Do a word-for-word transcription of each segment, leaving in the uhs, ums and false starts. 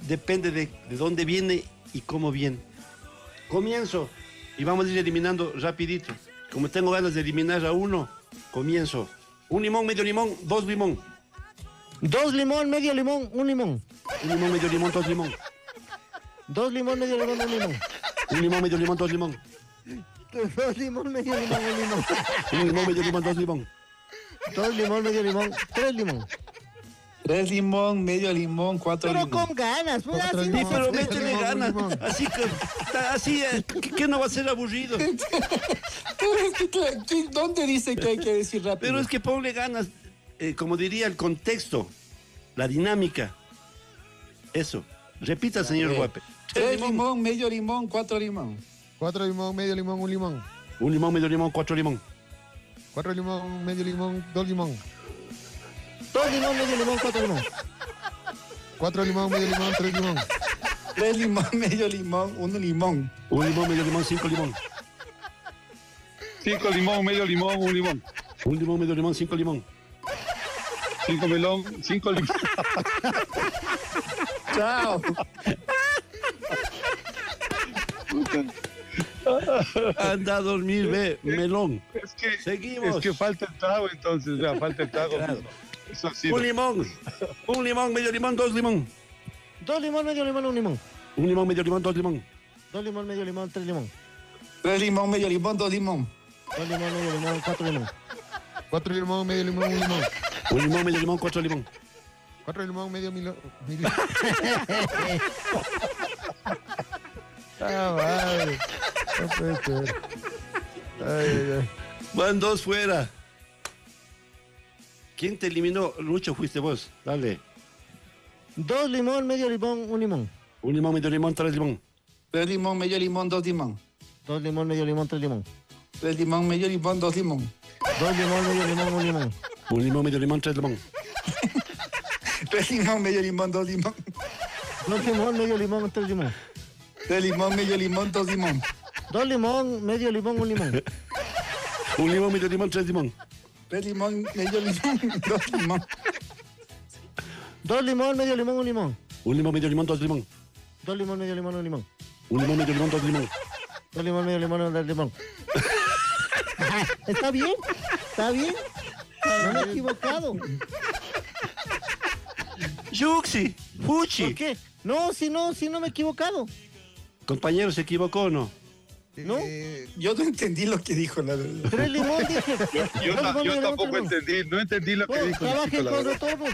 depende de, de dónde viene y cómo viene. Comienzo y vamos a ir eliminando rapidito. Como tengo ganas de eliminar a uno, comienzo. Un limón, medio limón, dos limón. Dos limón, medio limón, un limón. Un limón, medio limón, dos limón. Dos limón, medio limón, un limón. Un limón, medio limón, dos limón. Dos limón, medio limón, un limón. Un limón, medio limón, dos limón. Dos limón, medio limón, tres limón. Tres limón, medio limón, cuatro Pero limón. con ganas, pues Sí, así no. pero se- métele limón, ganas. limón. Así que, así, eh, ¿qué, qué no va a ser aburrido? Pero es que, claro, ¿quién- ¿dónde dice que hay que decir rápido? Pero es que ponle ganas, eh, como diría el contexto, la dinámica. Eso. Repita, señor Eh, Guape. Tres limón, medio limón, cuatro limón. Cuatro limón, medio limón, un limón. Un limón, medio limón, cuatro limón. Cuatro limón, medio limón, dos limón. Dos limón, medio limón, cuatro limón. Cuatro limón, medio limón, tres limón. Tres limón, medio limón, uno limón. Un limón, medio limón, cinco limón. Cinco limón, medio limón, un limón. Un limón, medio limón, cinco limón. Cinco melón, cinco limón. Chao. Anda a dormir, ve, melón. Es que, Seguimos. es que falta el trago entonces, ya, falta el trago. Claro. Eso sí. Un limón. Un limón, medio limón, dos limón. Dos limón, medio limón, un limón. Un limón, medio limón, dos limón. Dos limón, medio limón, tres limón. Tres limón, medio limón, dos limón. Dos limón, medio limón, cuatro limón. Cuatro limón, medio limón, un limón. Un limón, medio limón, cuatro limón. Cuatro limón, medio milo, mil- Ah, vale. No puede ser. Ay, ay, ay. Van dos fuera. ¿Quién te eliminó? Lucho, fuiste vos. Dale. Dos limón, medio limón, un limón. Un limón, medio limón, tres limón. Tres limón, medio limón, dos limón. Dos limón, medio limón, tres limón. Tres limón, medio limón, dos limón. Dos limón, medio limón, un limón. Un limón, medio limón, tres limón. Tres limón, medio limón, dos limón. Dos limón, medio limón, tres limón. Tres limón, medio limón, dos limón. Dos limón, medio limón, un limón. Un limón, medio limón, tres limón. Tres limón, medio limón, dos limón. Dos limón, medio limón, un limón. Un limón, medio limón, dos limón. Dos limón, medio limón, un limón. Un limón, medio limón, dos limón. Dos limón, medio limón, un limón. ¿Está bien? ¿Está bien? No me he equivocado. Yuxi, Fuchi. ¿Por qué? No, si no, si no me he equivocado. Compañero, ¿se equivocó o no? ¿No? Eh, Yo no entendí lo que dijo, la verdad. Tres limón, dije. Yo, Dos ta- limón, yo medio limón, tampoco tres limón. entendí, no entendí lo que Oh, dijo el trabajen chico, la con verdad. retorno.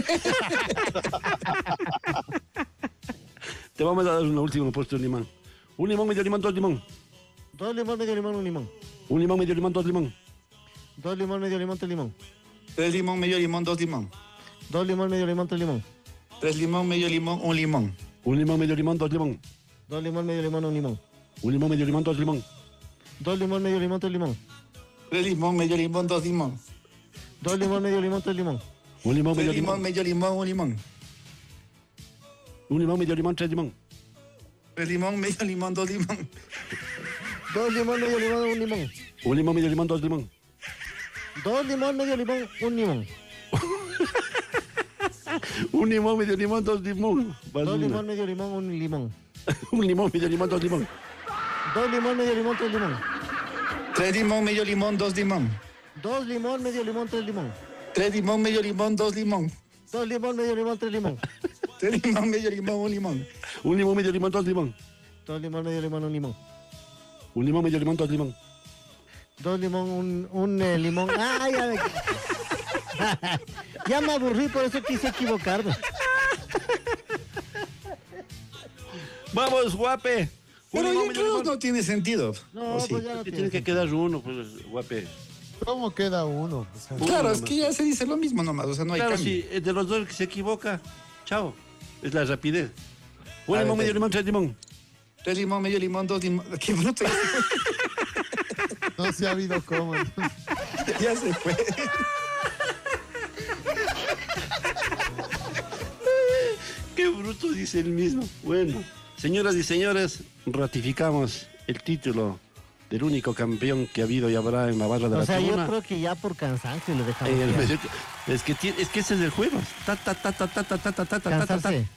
Te vamos a dar una última puesto un limón. Un limón, medio limón, dos limón. Dos limón, medio limón, un limón. Un limón, medio limón, dos limón. Dos limón, medio limón, tres limón. Tres limón, medio limón, dos limón. Dos limón, medio limón, tres limón. Tres limón, medio limón, un limón. Un limón, medio limón, dos limón. Dos limón, medio limón, un limón. Un limón, medio limón, dos limón. Dos limón, medio limón, tres limón. Tres limón, medio limón, dos limón. Dos limón, medio limón, tres limón. Un limón, Tres medio limón, limón. medio limón, un limón. Un limón, medio limón, tres limón. Tres limón, medio limón, dos limón. Dos limón, medio limón, un limón. Un limón, medio limón, dos limón. Dos limón, medio limón, un limón. Un limón, medio limón, dos limón. Vas Dos una. limón, medio limón, un limón. Un limón, medio limón, dos limón. Dos limón, medio limón, tres limón. Tres limón, medio limón, dos limón. Dos limón, medio limón, tres limón. Tres limón, medio limón, dos limón. Dos limón, medio limón, tres limón. Tres limón, medio limón, un limón. Un limón, medio limón, dos limón. Dos limón, medio limón, un limón. Un limón, medio limón, dos limón. Dos limón, un, un eh, limón. Ah, ya me... ya me aburrí, por eso quise equivocarme. Vamos, guape. Un Pero limón, yo medio creo limón. que no tiene sentido. No, ¿O sí? pues ya no Que tiene. tiene que quedar uno, pues, guape. ¿Cómo queda uno? O sea, Claro, Uno es que ya se dice lo mismo nomás, o sea, no hay Claro, cambio. si es de los dos que se equivoca, chao. Es la rapidez. Un A limón, ver, medio ve. limón, tres limón. Tres limón, medio limón, dos limón. Qué bruto. no se ha habido cómo. Ya se fue. Qué bruto dice el mismo. Bueno, señoras y señores, ratificamos el título del único campeón que ha habido y habrá en la barra de O la sea, yo tribuna. creo que ya por cansancio le dejamos. En el ya. medio- es que tiene- es que ese es el juego. Ta ta ta ta ta ta ta ta ta ta ta ta. Cansarse.